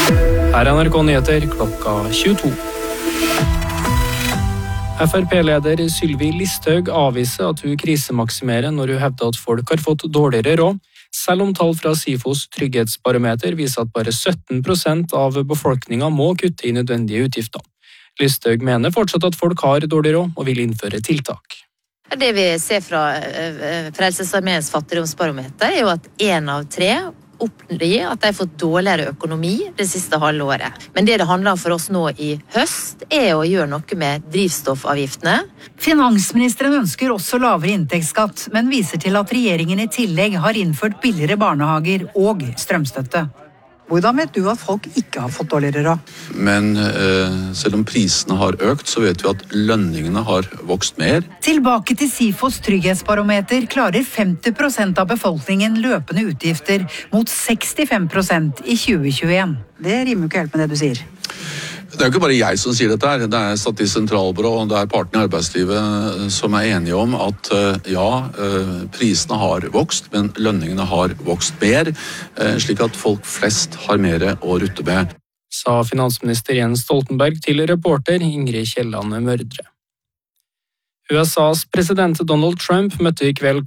Her er NRK Nyheter klokka 22. FrP-leder Sylvi Listhaug avviser at hun krisemaksimerer når hun hevder at folk har fått dårligere råd, selv om tall fra SIFOs trygghetsbarometer viser at bare 17% av befolkningen må kutte i nødvendige utgifter. Listhaug mener fortsatt at folk har dårlig råd og vil innføre tiltak. Det vi ser fra Frelsesarmeens fattigdomsbarometer er jo at 1 av 3 oppgir at de har fått dårligere økonomi det siste halve året. Men det handler om for oss nå i høst er å gjøre noe med drivstoffavgiftene. Finansministeren ønsker også lavere inntektsskatt, men viser til at regjeringen i tillegg har innført billigere barnehager og strømstøtte. Hvordan vet du at folk ikke har fått dårligere råd? Men selv om prisene har økt, så vet vi at lønningene har vokst mer. Tilbake til SIFOs trygghetsbarometer klarer 50% av befolkningen løpende utgifter mot 65% i 2021. Det rimer jo ikke helt med det du sier. Det er jo ikke bare jeg som sier dette her. Det er Statistisk sentralbyrå og det er partene i arbeidslivet som er enige om at prisene har vokst, men lønningene har vokst mer, slik at folk flest har mer å rutte med. Sa finansminister Jens Stoltenberg til reporter Ingrid Kielland Mørdre. USAs president Donald Trump møtte i kveld